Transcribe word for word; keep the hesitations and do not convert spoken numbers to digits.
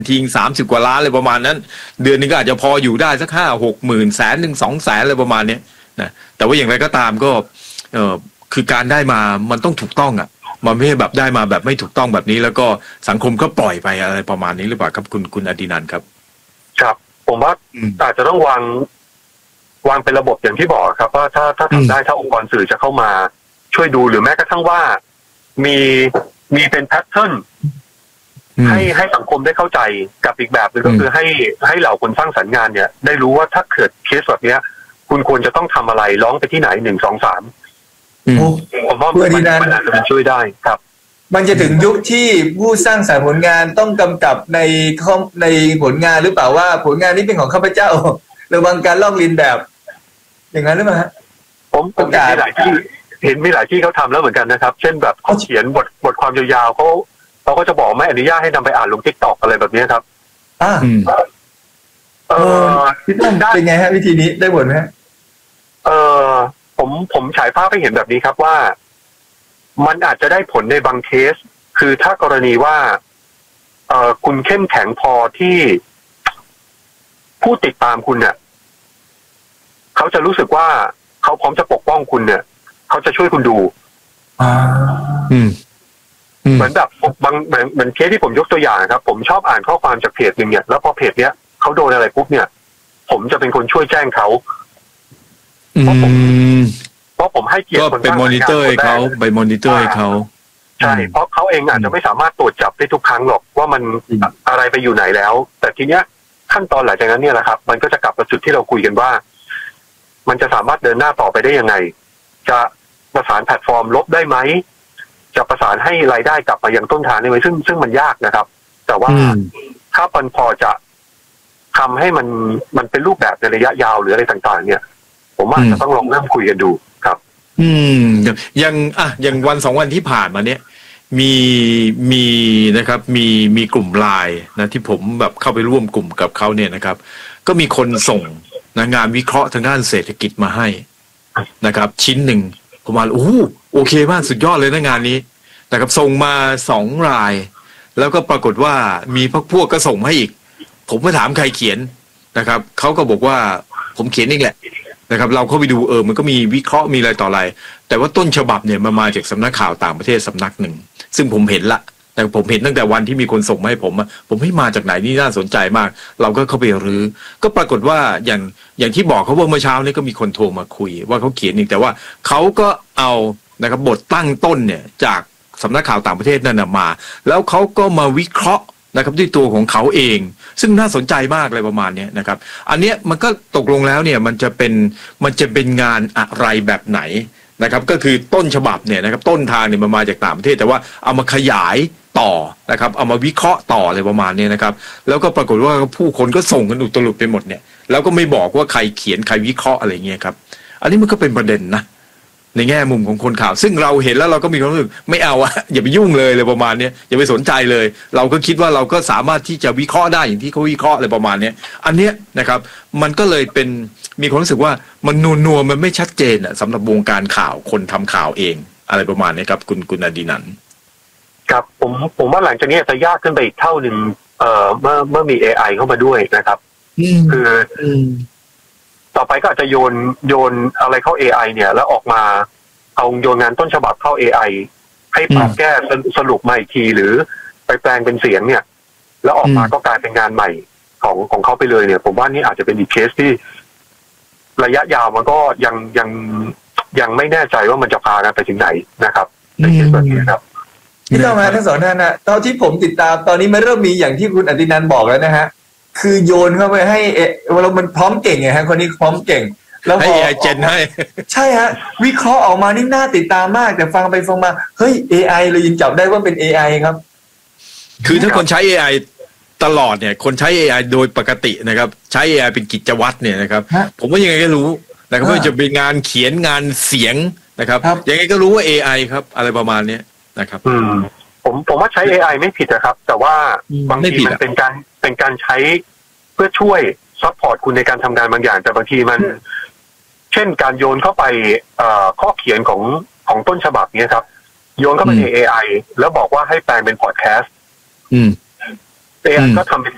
ทิ้งสามสิบกว่าล้านอะไรประมาณนั้นเดือนนึงก็อาจจะพออยู่ได้สักห้าหกหมื่นแสนหนึ่งสองแสนอะไรประมาณนี้นะแต่ว่าอย่างไรก็ตามก็เออคือการได้มามันต้องถูกต้องอ่ะมันไม่ใช่แบบได้มาแบบไม่ถูกต้องแบบนี้แล้วก็สังคมก็ปล่อยไปอะไรประมาณนี้หรือเปล่าครับคุณคุณอดินันท์ครับครับผมว่าอาจจะต้องวางวางเป็นระบบอย่างที่บอกครับว่าถ้าถ้าทำได้ถ้าองค์กรสื่อจะเข้ามาช่วยดูหรือแม้กระทั่งว่ามีมีเป็นแพทเทิร์นให้ให้สังคมได้เข้าใจกับอีกแบบหนึ่งก็คือให้ให้เหล่าคนสร้างสรรค์งานเนี่ยได้รู้ว่าถ้าเกิดเคสแบบนี้คุณควรจะต้องทำอะไรร้องไปที่ไหนหนึ่งสองสามผมว่ามันอาจจะช่วยได้ครับมันจะถึงยุคที่ผู้สร้างสรรค์ผลงานต้องกำกับในในผลงานหรือเปล่าว่าผลงานนี้เป็นของข้าพเจ้าระวังการลอกเลียนแบบอย่างนั้นหรือเปล่าฮะผมผมเห็นมีหลายที่เห็นมีหลายที่เขาทำแล้วเหมือนกันนะครับเช่นแบบเขาเขียนบทบทความยาวๆเขาเขาก็จะบอกไม่อนุญาตให้นำไปอ่านลง TikTok อะไรแบบนี้ครับอ่าเออพี่ต้นเป็นไงฮะวิธีนี้ได้ผลไหมเออผมผมฉายภาพให้เห็นแบบนี้ครับว่ามันอาจจะได้ผลในบางเคสคือถ้ากรณีว่าเออคุณเข้มแข็งพอที่ผู้ติดตามคุณเนี่ยเขาจะรู้สึกว่าเขาพร้อมจะปกป้องคุณเนี่ยเขาจะช่วยคุณดูอ่าอืมเหมือนแบบบางเหมือนเหมือนเคสที่ผมยกตัวอย่างครับผมชอบอ่านข้อความจากเพจหนึ่งเนี่ยแล้วพอเพจเนี้ยเขาโดนอะไรปุ๊บเนี่ยผมจะเป็นคนช่วยแจ้งเขาเพราะผมเพราะผมให้เกียรติคนไปมอนิเตอร์เขาไปมอนิเตอร์เขาใช่เพราะเขาเองอาจจะไม่สามารถตรวจจับได้ทุกครั้งหรอกว่ามันอะไรไปอยู่ไหนแล้วแต่ทีเนี้ยขั้นตอนหลังจากนั้นเนี่ยแหละครับมันก็จะกลับมาจุดที่เราคุยกันว่ามันจะสามารถเดินหน้าต่อไปได้ยังไงจะประสานแพลตฟอร์มลบได้ไหมจะประสานให้รายได้กลับมายังต้นทางได้ไหมซึ่งซึ่งมันยากนะครับแต่ว่าถ้ามันพอจะทำให้มันมันเป็นรูปแบบในระยะยาวหรืออะไรต่างๆเนี่ยผมว่าจะต้องลองเริ่มคุยกันดูครับอืมอย่างอ่ะอย่างวันสองวันที่ผ่านมาเนี้ยมีมีนะครับมีมีกลุ่มไลน์นะที่ผมแบบเข้าไปร่วมกลุ่มกับเขาเนี่ยนะครับก็มีคนส่งนะงานวิเคราะห์ทางด้านเศรษฐกิจมาให้นะครับชิ้นหนึ่งประมาณโอ้โอเคมากสุดยอดเลยนะงานนี้นะครับส่งมาสองรายแล้วก็ปรากฏว่ามีพวกพวกก็ส่งมาให้อีกผมไปถามใครเขียนนะครับเขาก็บอกว่าผมเขียนเองแหละนะครับเราเข้าไปดูเออมันก็มีวิเคราะห์มีอะไรต่ออะไรแต่ว่าต้นฉบับเนี่ยมันมาจากสำนักข่าวต่างประเทศสำนักหนึ่งซึ่งผมเห็นละแต่ผมเห็นตั้งแต่วันที่มีคนส่งมาให้ผมผมให้มาจากไหนนี่น่าสนใจมากเราก็เข้าไปรื้อก็ปรากฏว่าอย่างอย่างที่บอกเขาว่าเมื่อเช้านี้ก็มีคนโทรมาคุยว่าเขาเขียนอีกแต่ว่าเขาก็เอานะครับบทตั้งต้นเนี่ยจากสำนักข่าวต่างประเทศนั่นมาแล้วเขาก็มาวิเคราะห์นะครับด้วยตัวของเขาเองซึ่งน่าสนใจมากเลยประมาณนี้นะครับอันเนี้ยมันก็ตกลงแล้วเนี่ยมันจะเป็นมันจะเป็นงานอะไรแบบไหนนะครับก็คือต้นฉบับเนี่ยนะครับต้นทางเนี่ยมันมาจากต่างประเทศแต่ว่าเอามาขยายต่อนะครับเอามาวิเคราะห์ต่ออะไรประมาณนี้นะครับแล้วก็ปรากฏว่าผู้คนก็ส่งกันอุตลุดไปหมดเนี่ยแล้วก็ไม่บอกว่าใครเขียนใครวิเคราะห์อะไรเงี้ยครับอันนี้มันก็เป็นประเด็นนะในแง่มุมของคนข่าวซึ่งเราเห็นแล้วเราก็มีความรู้สึกไม่เอาอะอย่าไปยุ่งเลยเลยประมาณนี้อย่าไปสนใจเลยเราก็คิดว่าเราก็สามารถที่จะวิเคราะห์ได้อย่างที่เขาวิเคราะห์อะไรประมาณนี้อันเนี้ยนะครับมันก็เลยเป็นมีความรู้สึกว่ามันนัวนัวมันไม่ชัดเจนอะสำหรับวงการข่าวคนทำข่าวเองอะไรประมาณนี้ครับคุณคุณอดินันท์ครับผมผมว่าหลังจากนี้จะยากขึ้นไปอีกเท่าหนึ่งเอ่อเมื่อเมื่อมี เอ ไอ เข้ามาด้วยนะครับคือต่อไปก็อาจจะโยนโยนอะไรเข้า เอ ไอ เนี่ยแล้วออกมาเอาโยนงานต้นฉบับเข้า เอ ไอ ให้ปรับแก้สรุปมาอีกทีหรือไปแปลงเป็นเสียงเนี่ยแล้วออกมาก็กลายเป็นงานใหม่ของของเขาไปเลยเนี่ยผมว่านี่อาจจะเป็นอีกเคสที่ระยะยาวมันก็ยังยังยังไม่แน่ใจว่ามันจะพากันไปถึงไหนนะครับในเคสแบบนี้ครับที่ต้องมาทั้งสองท่านนะตอนที่ผมติดตามตอนนี้มันเริ่มมีอย่างที่คุณอดินันท์บอกแล้วนะฮะคือโยนเข้าไปให้เอเรามันพร้อมเก่งไงฮะคนนี้พร้อมเก่งแล้วพอให้เจนให้ใช่ฮะวิเคราะห์ออกมานี่น่าติดตามมากแต่ฟังไปฟังมาเฮ้ย เอ ไอ เลยยินจับได้ว่าเป็น เอ ไอ ครับคือถ้าคนใช้ เอ ไอ ตลอดเนี่ยคนใช้ เอ ไอ โดยปกตินะครับใช้ เอ ไอ เป็นกิจวัตรเนี่ยนะครับผมว่ายังไงก็รู้นะครับว่าจะเป็นงานเขียนงานเสียงนะครับยังไงก็รู้ว่า เอ ไอ ครับอะไรประมาณนี้นะครับอืมผมผมว่าใช้ เอ ไอ ไม่ผิดนะครับแต่ว่าบางทีมันเป็นการเป็นการใช้เพื่อช่วยซัพพอร์ตคุณในการทำงานบางอย่างแต่บางทีมันเช่นการโยนเข้าไปข้อเขียนของของต้นฉบับนี้ครับโยนเข้าไปใน เอ ไอ แล้วบอกว่าให้แปลงเป็นพอดแคสต์เอ ไอ ก็ทำเป็น